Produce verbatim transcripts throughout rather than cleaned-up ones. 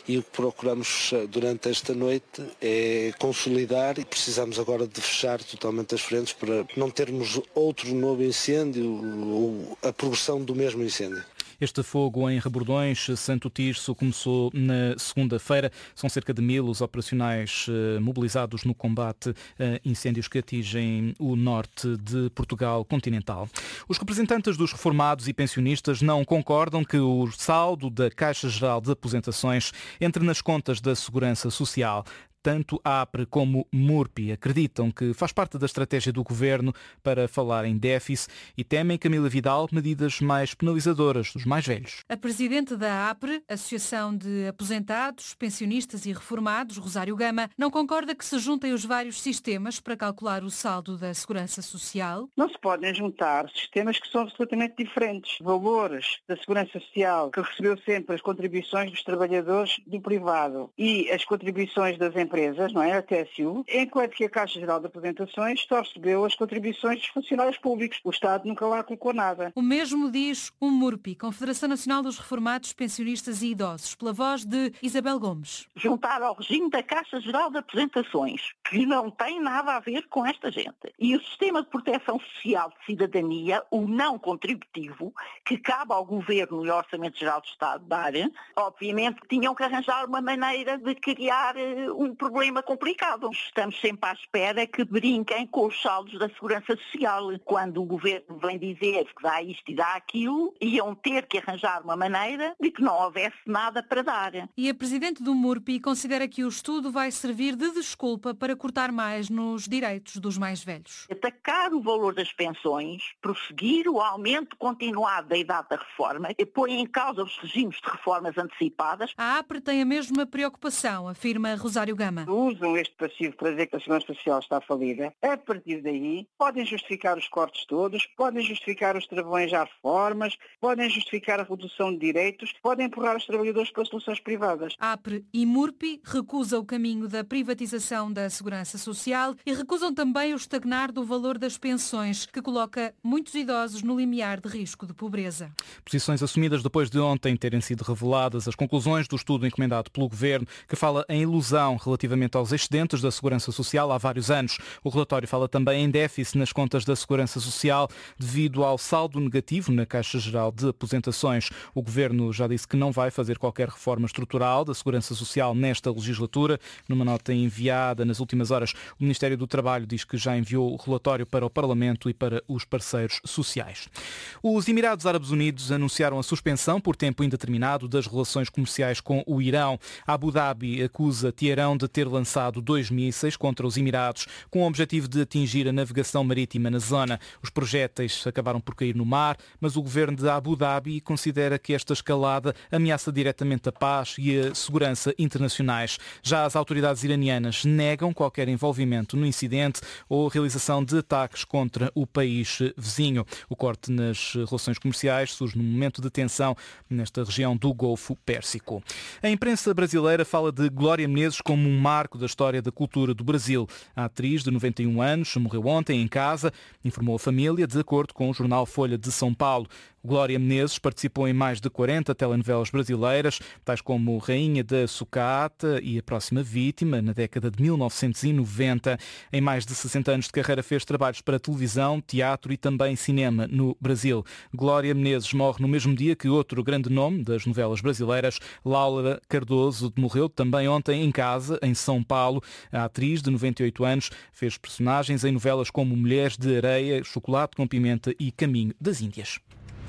e o que procuramos durante esta noite é consolidar e precisamos agora de fechar totalmente as frentes para não termos outro novo incêndio ou a progressão do mesmo incêndio. Este fogo em Rebordões, Santo Tirso, começou na segunda-feira. São cerca de mil os operacionais mobilizados no combate a incêndios que atingem o norte de Portugal continental. Os representantes dos reformados e pensionistas não concordam que o saldo da Caixa Geral de Aposentações entre nas contas da Segurança Social. Tanto a APRE como MURPI acreditam que faz parte da estratégia do governo para falar em déficit e temem, Camila Vidal, medidas mais penalizadoras dos mais velhos. A presidente da APRE, Associação de Aposentados, Pensionistas e Reformados, Rosário Gama, não concorda que se juntem os vários sistemas para calcular o saldo da Segurança Social. Não se podem juntar sistemas que são absolutamente diferentes. Valores da Segurança Social, que recebeu sempre as contribuições dos trabalhadores do privado e as contribuições das empresas, empresas, não é? A T S U, enquanto que a Caixa Geral de Aposentações só recebeu as contribuições dos funcionários públicos. O Estado nunca lá colocou nada. O mesmo diz o MURPI, Confederação Nacional dos Reformados, Pensionistas e Idosos, pela voz de Isabel Gomes. Juntar ao regime da Caixa Geral de Aposentações, que não tem nada a ver com esta gente, e o Sistema de Proteção Social de Cidadania, o não contributivo, que cabe ao Governo e ao Orçamento Geral do Estado dar, obviamente tinham que arranjar uma maneira de criar um problema complicado. Estamos sempre à espera que brinquem com os saldos da Segurança Social. Quando o Governo vem dizer que dá isto e dá aquilo, iam ter que arranjar uma maneira de que não houvesse nada para dar. E a Presidente do MURPI considera que o estudo vai servir de desculpa para cortar mais nos direitos dos mais velhos. Atacar o valor das pensões, prosseguir o aumento continuado da idade da reforma e põe em causa os regimes de reformas antecipadas. A APRE tem a mesma preocupação, afirma Rosário Gama. Usam este passivo para dizer que a Segurança Social está falida. A partir daí, podem justificar os cortes todos, podem justificar os travões às reformas, podem justificar a redução de direitos, podem empurrar os trabalhadores para soluções privadas. APRE e MURPI recusam o caminho da privatização da Segurança Social e recusam também o estagnar do valor das pensões, que coloca muitos idosos no limiar de risco de pobreza. Posições assumidas depois de ontem terem sido reveladas as conclusões do estudo encomendado pelo Governo, que fala em ilusão relativamente aos excedentes da Segurança Social há vários anos. O relatório fala também em déficit nas contas da Segurança Social devido ao saldo negativo na Caixa Geral de Aposentações. O Governo já disse que não vai fazer qualquer reforma estrutural da Segurança Social nesta legislatura. Numa nota enviada nas últimas horas, o Ministério do Trabalho diz que já enviou o relatório para o Parlamento e para os parceiros sociais. Os Emirados Árabes Unidos anunciaram a suspensão por tempo indeterminado das relações comerciais com o Irão. Abu Dhabi acusa Teherão de ter lançado dois mísseis contra os Emirados com o objetivo de atingir a navegação marítima na zona. Os projéteis acabaram por cair no mar, mas o governo de Abu Dhabi considera que esta escalada ameaça diretamente a paz e a segurança internacionais. Já as autoridades iranianas negam qualquer envolvimento no incidente ou realização de ataques contra o país vizinho. O corte nas relações comerciais surge num momento de tensão nesta região do Golfo Pérsico. A imprensa brasileira fala de Glória Menezes como um marco da história da cultura do Brasil. A atriz de noventa e um anos morreu ontem em casa, informou a família, de acordo com o jornal Folha de São Paulo. Glória Menezes participou em mais de quarenta telenovelas brasileiras, tais como Rainha da Sucata e A Próxima Vítima, na década de mil novecentos e noventa. Em mais de sessenta anos de carreira fez trabalhos para televisão, teatro e também cinema no Brasil. Glória Menezes morre no mesmo dia que outro grande nome das novelas brasileiras, Laura Cardoso, morreu também ontem em casa, em São Paulo. A atriz de noventa e oito anos fez personagens em novelas como Mulheres de Areia, Chocolate com Pimenta e Caminho das Índias.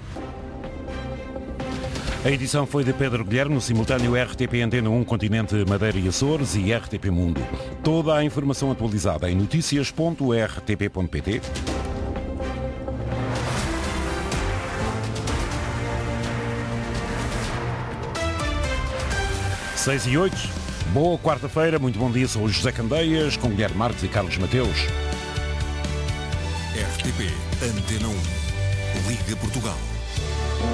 A edição foi de Pedro Guilherme, no simultâneo R T P Antena um, Continente, Madeira e Açores e R T P Mundo. Toda a informação atualizada em notícias ponto r t p ponto p t. seis e oito. Boa quarta-feira, muito bom dia. Sou o José Candeias, com Guilherme Marques e Carlos Mateus. R T P Antena um. Liga Portugal.